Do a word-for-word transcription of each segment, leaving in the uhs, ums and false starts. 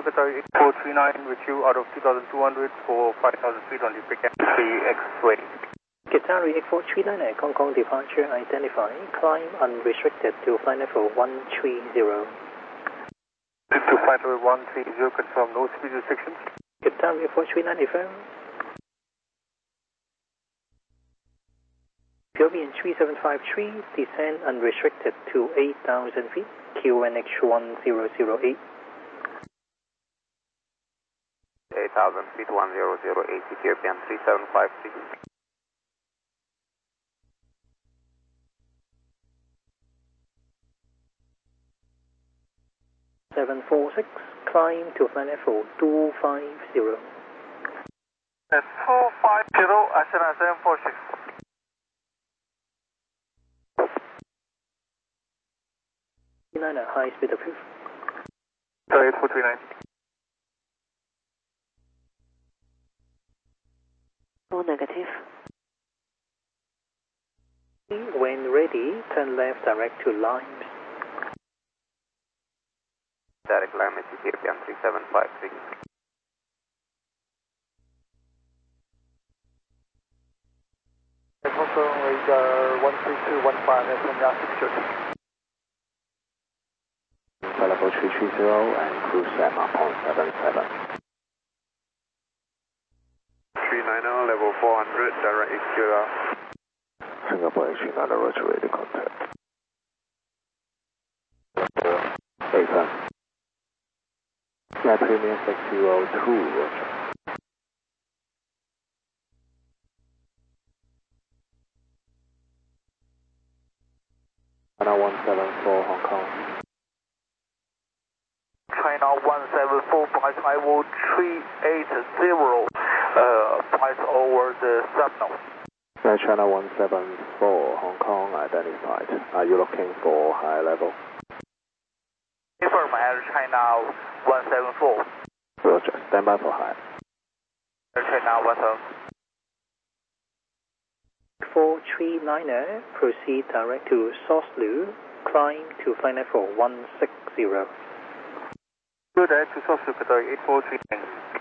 Qatar eight four three nine with you out of two thousand two hundred for five thousand feet on the three X-way. Qatari eight four three nine, Hong Kong departure identified, climb unrestricted to flight level one three zero. To flight level one three zero, confirm no speed restrictions. Qatari eight four three nine, affirm. Ethiopian three seven five three, descend unrestricted to eight thousand feet, Q N H one zero zero eight. eight thousand feet, one zero zero eight, Ethiopian three seven five three. seven four six, climb to flight level two five zero. That's two five zero, Asana seven four six. nine, high speed approved. Sorry, eight four three nine. No negative. When ready, turn left direct to Limes. Direct line is Ethiopian three seven five three. Confirm radar one three two one five, that's on Yasik Church. Level three three zero and cruise at Mach one seven seven. three ninety, level four hundred, direct H Q L. Singapore H nine, roger, ready contact. Affirm. Flight premium six zero two, roger. China one seven four, Hong Kong. China one seven four, price I will three eight zero, uh, price over the subnode. Flight China one seven four, Hong Kong identified. Are you looking for high level? Confirm Air China one seven four. Roger, stand by for high. Air China one seven four. four three niner, proceed direct to Soslu, climb to flight level one six zero. Good day to Soslu Qatar eight four three nine.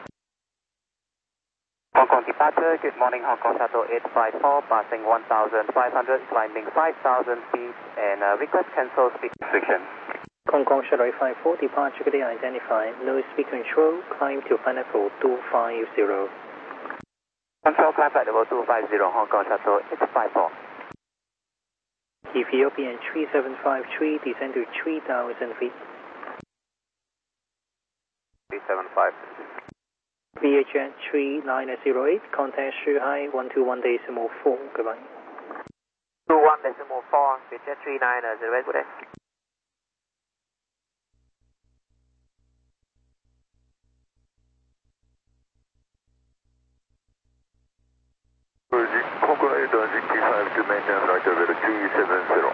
Hong Kong departure, good morning Hong Kong Shuttle eight five four, passing one thousand five hundred, climbing five thousand feet, and uh, request cancel speed restriction. Hong Kong Shuttle eight five four, departure today identified, no speed control, climb to flight level two five zero. Control climb flight level two five zero, Hong Kong Shuttle eight five four. Ethiopian three seven five three, descend to three thousand feet. three seven five. V H J three nine zero eight, contact Shanghai one two one decimal four, goodbye. two one decimal four, V H J three nine zero eight, good day. Hong Kong eight five to maintain flight level three seven zero.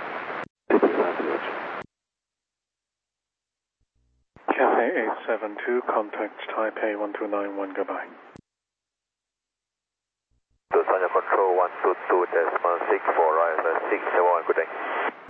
Cathay eight seven two, contact Taipei one two nine one, goodbye. To Sanya Control one two two decimal six four, right, six seven one, good day.